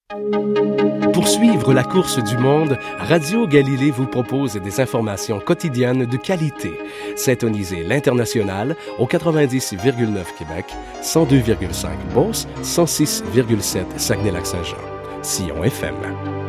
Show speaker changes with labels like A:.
A: Pour suivre la course du monde, Radio Galilée vous propose des informations quotidiennes de qualité. Syntonisez l'International au 90,9 Québec, 102,5 Beauce, 106,7 Saguenay-Lac-Saint-Jean. Sillon FM.